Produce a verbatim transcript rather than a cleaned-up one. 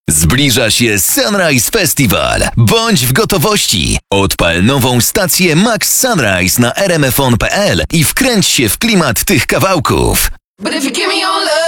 Zbliża się Sunrise Festival. Bądź w gotowości. Odpal nową stację Max Sunrise na r m f on kropka p l i wkręć się w klimat tych kawałków. But if you give me your love